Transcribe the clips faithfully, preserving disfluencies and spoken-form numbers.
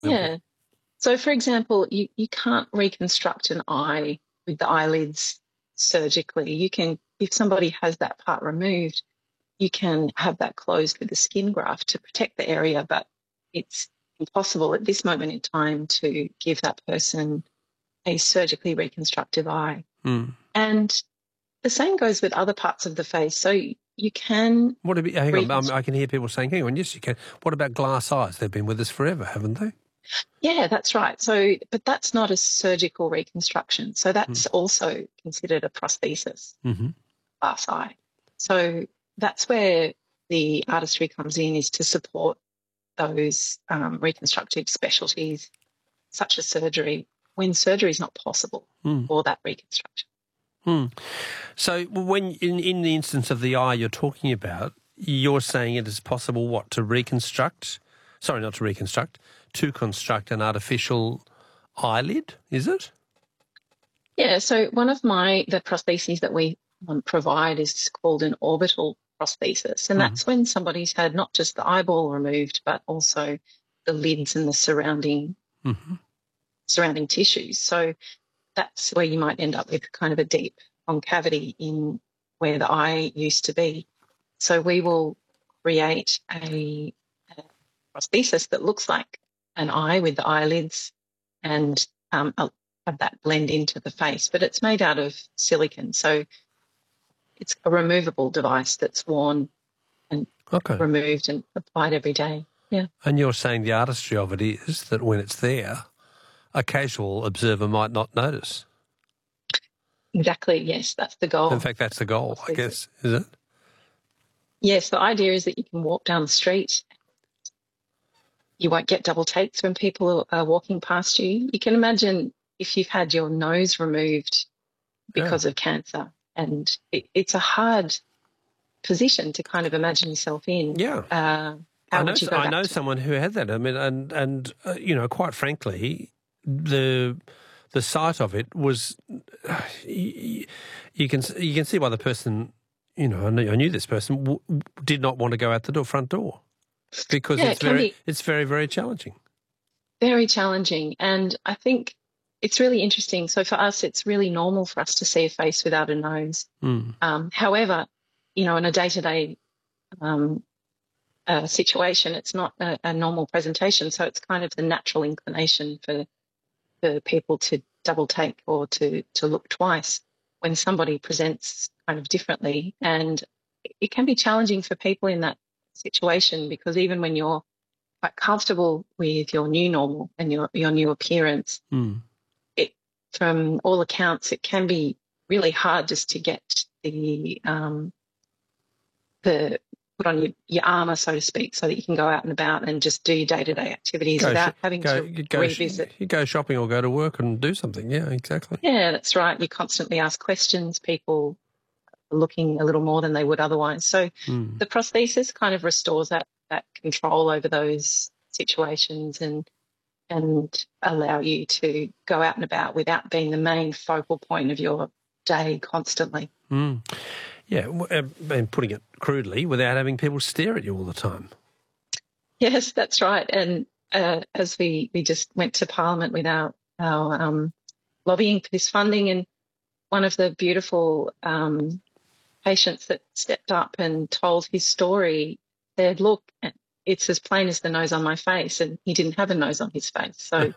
Yeah. So, for example, you, you can't reconstruct an eye with the eyelids surgically. You can, if somebody has that part removed, you can have that closed with a skin graft to protect the area, but it's impossible at this moment in time to give that person a surgically reconstructive eye. Mm. And the same goes with other parts of the face. So you can... What about, hang on, um, reconstruct. I can hear people saying, hang on, yes, you can. What about glass eyes? They've been with us forever, haven't they? Yeah, that's right. So, but that's not a surgical reconstruction. So that's Mm. also considered a prosthesis, Mm-hmm. glass eye. So that's where the artistry comes in, is to support those um, reconstructive specialties, such as surgery, when surgery is not possible Mm. for that reconstruction. Mm. So when in, in the instance of the eye you're talking about, you're saying it is possible, what, to reconstruct, sorry, not to reconstruct, to construct an artificial eyelid, is it? Yeah, so one of my, the prostheses that we um, provide is called an orbital prosthesis. And Mm. that's when somebody's had not just the eyeball removed, but also the lids and the surrounding Mm-hmm. surrounding tissues. So that's where you might end up with kind of a deep concavity in where the eye used to be. So we will create a, a prosthesis that looks like an eye with the eyelids and um, a, have that blend into the face, but it's made out of silicon. So it's a removable device that's worn and Okay. removed and applied every day. Yeah. And you're saying the artistry of it is that when it's there, a casual observer might not notice. Exactly. Yes, that's the goal. In fact, that's the goal, I guess, is it? Yes, the idea is that you can walk down the street. You won't get double takes when people are walking past you. You can imagine if you've had your nose removed because Yeah. of cancer, and it, it's a hard position to kind of imagine yourself in. Yeah. Uh, how I know, would you go I back know to someone who had that. I mean, and, and uh, you know, quite frankly, the the sight of it was, uh, you, you can you can see why the person, you know, I knew, I knew this person, w- did not want to go out the door, front door, because Yeah, it's it can very, be it's very, very challenging. very challenging. And I think it's really interesting. So for us, it's really normal for us to see a face without a nose. Mm. Um, however, you know, in a day-to-day um, uh, situation, it's not a, a normal presentation. So it's kind of the natural inclination for for people to double take or to to look twice when somebody presents kind of differently. And it can be challenging for people in that situation, because even when you're quite comfortable with your new normal and your your new appearance, Mm. it, from all accounts, it can be really hard just to get the um, the put on your, your armour, so to speak, so that you can go out and about and just do your day-to-day activities Go without sh- having go, to you go, sh- revisit. you go shopping or go to work and do something. Yeah, exactly. Yeah, that's right. You constantly ask questions. People are looking a little more than they would otherwise. So Mm. the prosthesis kind of restores that that control over those situations and and allow you to go out and about without being the main focal point of your day constantly. Mm. Yeah, and putting it crudely, without having people stare at you all the time. Yes, that's right. And uh, as we, we just went to Parliament with our, our um, lobbying for this funding, and one of the beautiful um, patients that stepped up and told his story said, look, it's as plain as the nose on my face, and he didn't have a nose on his face. So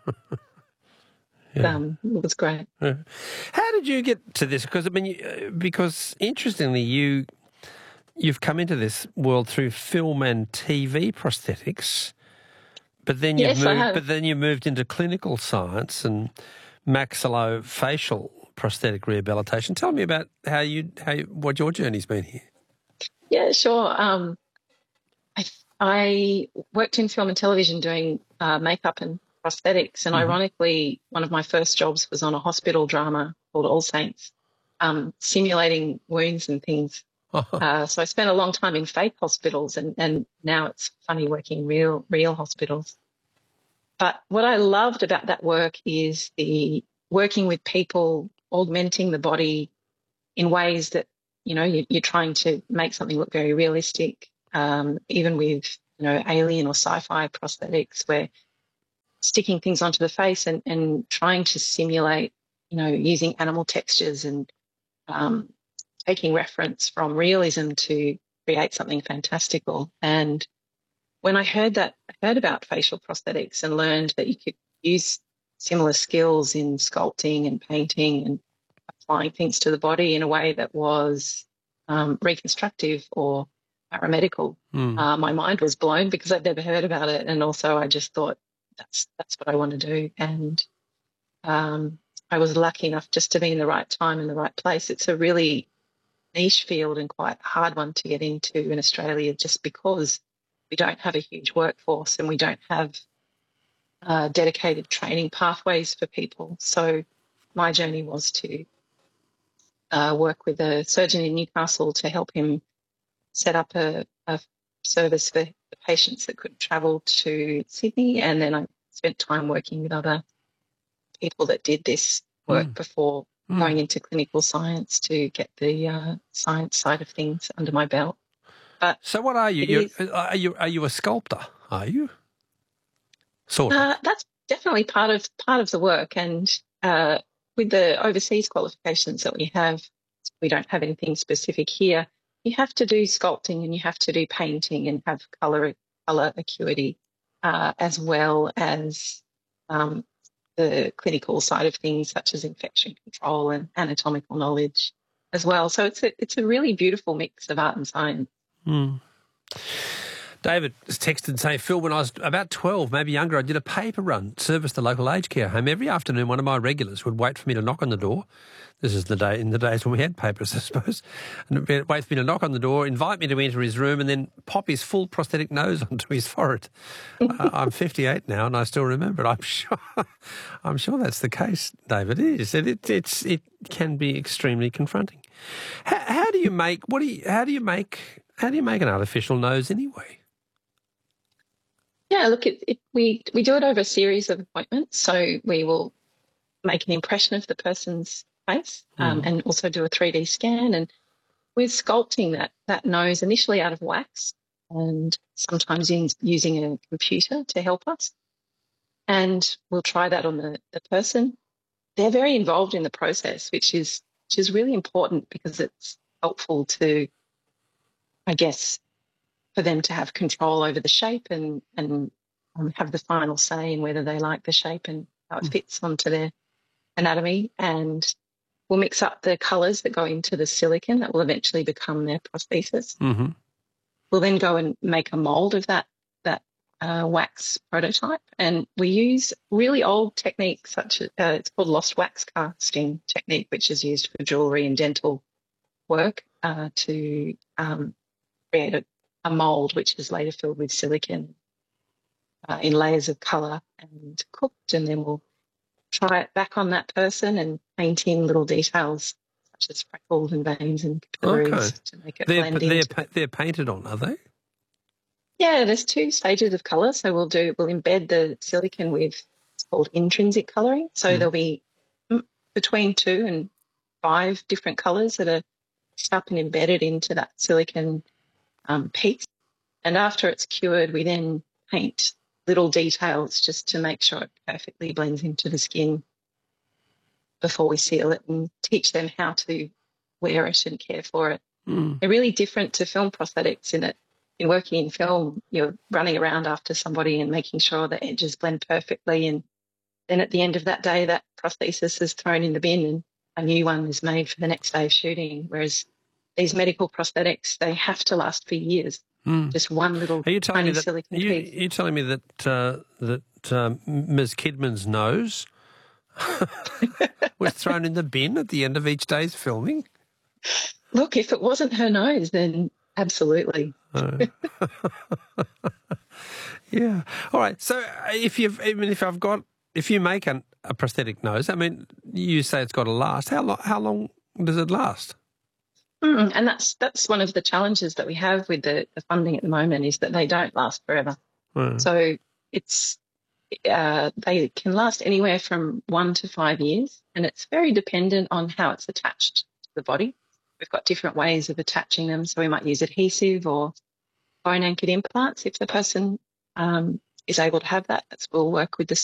Yeah. um, it was great. Yeah. How did you get to this? Because I mean, you, because interestingly, you you've come into this world through film and T V prosthetics, but then you've Yes, I moved. have. But then you moved into clinical science and maxillofacial prosthetic rehabilitation. Tell me about how you how you, what your journey's been here. Yeah, sure. Um, I, I worked in film and television doing uh, makeup and prosthetics, and Mm-hmm. ironically, one of my first jobs was on a hospital drama called All Saints, um, simulating wounds and things. Uh, so I spent a long time in fake hospitals, and, and now it's funny working real real hospitals. But what I loved about that work is the working with people, augmenting the body in ways that, you know, you, you're trying to make something look very realistic, um, even with, you know, alien or sci-fi prosthetics, where sticking things onto the face and, and trying to simulate, you know, using animal textures and um, taking reference from realism to create something fantastical. And when I heard that, I heard about facial prosthetics and learned that you could use similar skills in sculpting and painting and applying things to the body in a way that was um, reconstructive or paramedical. Mm. Uh, my mind was blown because I'd never heard about it, and also I just thought that's that's what I want to do. And um, I was lucky enough just to be in the right time in the right place. It's a really niche field and quite a hard one to get into in Australia, just because we don't have a huge workforce and we don't have uh, dedicated training pathways for people. So my journey was to uh, work with a surgeon in Newcastle to help him set up a, a service for the patients that couldn't travel to Sydney. And then I spent time working with other people that did this work mm. before mm. going into clinical science to get the uh, science side of things under my belt. But so what are you? Is, are you are you a sculptor? Are you? Sort of. Uh, that's definitely part of part of the work, and uh, with the overseas qualifications that we have, we don't have anything specific here. You have to do sculpting and you have to do painting and have color color acuity, uh, as well as um, the clinical side of things, such as infection control and anatomical knowledge as well. So it's a it's a really beautiful mix of art and science. Mm. David has texted and saying, Phil, when I was about twelve, maybe younger, I did a paper run, serviced the local aged care home. Every afternoon, one of my regulars would wait for me to knock on the door. This is the day in the days when we had papers, I suppose. And wait for me to knock on the door, invite me to enter his room, and then pop his full prosthetic nose onto his forehead. uh, I'm fifty-eight now, and I still remember it. I'm sure, I'm sure that's the case, David. It is. It, it, it's, it can be extremely confronting. How, how do you make? What do you? How do you make? How do you make an artificial nose anyway? Yeah, look, it, it, we we do it over a series of appointments. So we will make an impression of the person's face um, mm. and also do a three D scan. And we're sculpting that that nose initially out of wax and sometimes in, using a computer to help us. And we'll try that on the, the person. They're very involved in the process, which is which is really important because it's helpful to, I guess, for them to have control over the shape and, and um, have the final say in whether they like the shape and how it fits onto their anatomy. And we'll mix up the colours that go into the silicone that will eventually become their prosthesis. Mm-hmm. We'll then go and make a mould of that, that uh, wax prototype. And we use really old techniques such as, uh, it's called lost wax casting technique, which is used for jewellery and dental work uh, to um, create a a mould which is later filled with silicone uh, in layers of colour and cooked, and then we'll try it back on that person and paint in little details such as freckles and veins and capillaries okay. to make it they're, blend they're, into pa- they're painted on, are they? Yeah, there's two stages of colour. So we'll do we'll embed the silicone with it's called intrinsic colouring. So mm. there'll be between two and five different colours that are up and embedded into that silicone Um, piece. And after it's cured, we then paint little details just to make sure it perfectly blends into the skin before we seal it and teach them how to wear it and care for it. Mm. They're really different to film prosthetics in that in working in film, you're running around after somebody and making sure the edges blend perfectly. And then at the end of that day, that prosthesis is thrown in the bin and a new one is made for the next day of shooting. Whereas these medical prosthetics, they have to last for years. Mm. Just one little are you telling tiny me that, silicone you, piece. Are you telling me that uh, that um, Miz Kidman's nose was thrown in the bin at the end of each day's filming? Look, if it wasn't her nose, then absolutely. Oh. Yeah. All right. So if you've, I mean, if I've got, if you make an, a prosthetic nose, I mean, you say it's got to last. How long? How long does it last? Mm, and that's that's one of the challenges that we have with the, the funding at the moment is that they don't last forever. Mm. So it's uh, they can last anywhere from one to five years, and it's very dependent on how it's attached to the body. We've got different ways of attaching them, so we might use adhesive or bone anchored implants if the person um, is able to have that. That's we'll work with the